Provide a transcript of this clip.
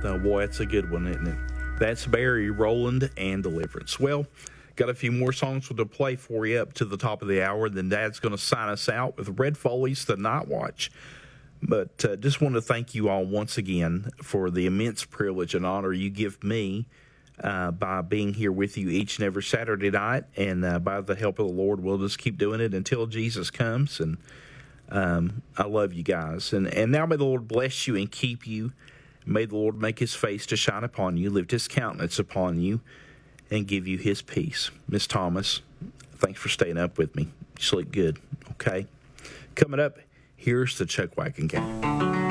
Boy, that's a good one, isn't it? That's Barry Rowland and Deliverance. Well, got a few more songs to play for you up to the top of the hour. Then Dad's going to sign us out with Red Foley's The Night Watch. But just want to thank you all once again for the immense privilege and honor you give me by being here with you each and every Saturday night. And by the help of the Lord, we'll just keep doing it until Jesus comes. And I love you guys. And now may the Lord bless you and keep you. May the Lord make his face to shine upon you, lift his countenance upon you, and give you his peace. Miss Thomas, thanks for staying up with me. Sleep good, okay? Coming up, here's the Chuck Wagon Gang.